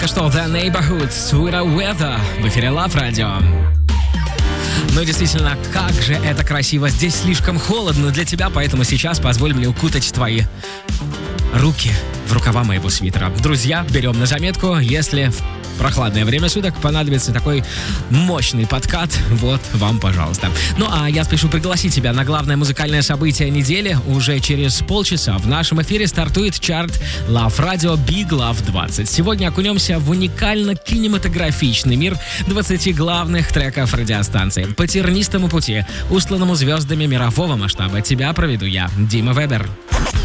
что, The Neighborhood, Sweeter Weather в эфире Love Radio. Ну, действительно, как же это красиво. Здесь слишком холодно для тебя, поэтому сейчас позволь мне укутать твои руки в рукава моего свитера. Друзья, берем на заметку, если в прохладное время суток понадобится такой мощный подкат, вот вам, пожалуйста. Ну, а я спешу пригласить тебя на главное музыкальное событие недели. Уже через полчаса в нашем эфире стартует чарт Love Radio Big Love 20. Сегодня окунемся в уникально-кинематографичный мир 20 главных треков радиостанции. По тернистому пути, устланному звездами мирового масштаба, тебя проведу я, Дима Вебер.